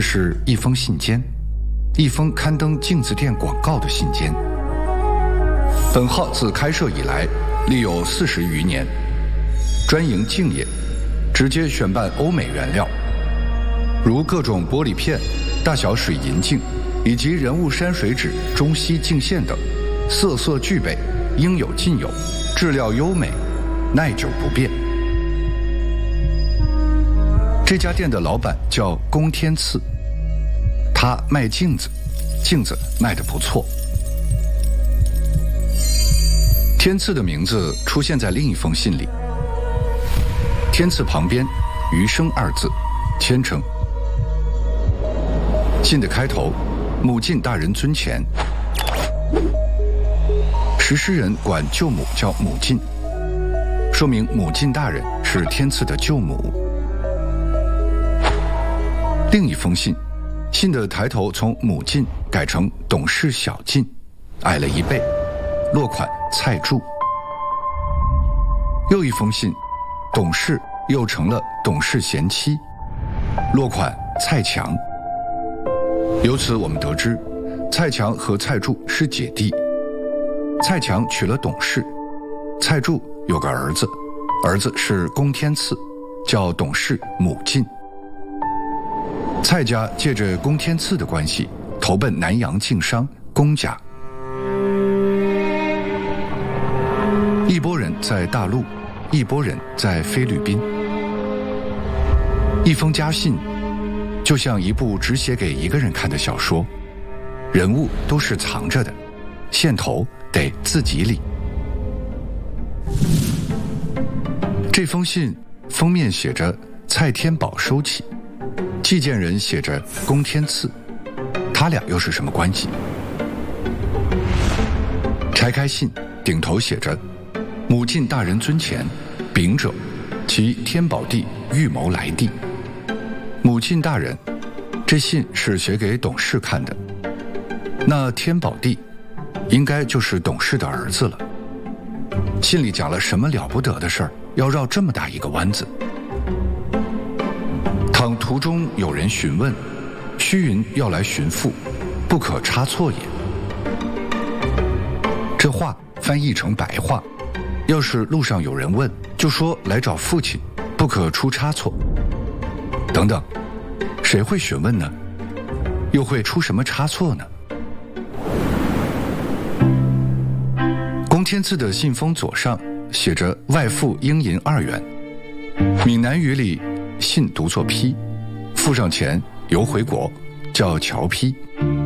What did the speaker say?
是一封信笺，一封刊登镜子店广告的信笺。本号自开设以来，历有40余年，专营镜业，直接选办欧美原料，如各种玻璃片、大小水银镜以及人物山水纸、中西镜线等，色色俱备，应有尽有，质料优美，耐久不变。这家店的老板叫龚天赐，他卖镜子，镜子卖得不错。天赐的名字出现在另一封信里，天赐旁边余生2字，谦称。信的开头，母晋大人尊前，石狮人管舅母叫母晋，说明母晋大人是天赐的舅母。另一封信，信的抬头从母晋改成董事小晋，矮了1倍，落款蔡柱。又一封信，董事又成了董事贤妻，落款蔡强。由此我们得知，蔡强和蔡柱是姐弟。蔡强娶了董事，蔡柱有个儿子，儿子是龚天赐，叫董事母晋。蔡家借着龚天赐的关系，投奔南洋晋商龚家。一拨人在大陆，一拨人在菲律宾。一封家信，就像一部只写给一个人看的小说，人物都是藏着的，线头得自己理。这封信封面写着蔡天宝收起，寄件人写着龚天赐，他俩又是什么关系？拆开信，顶头写着母晋大人尊前，禀者，其天宝地预谋来地。母晋大人，这信是写给董事看的，那天宝地应该就是董事的儿子了。信里讲了什么了不得的事儿，要绕这么大一个弯子？倘途中有人询问，须云要来寻父，不可差错也。这话翻译成白话，要是路上有人问，就说来找父亲，不可出差错。等等，谁会询问呢？又会出什么差错呢？龚天赐的信封左上写着外付应银2元，闽南语里信读作批，付上钱邮回国，叫侨批。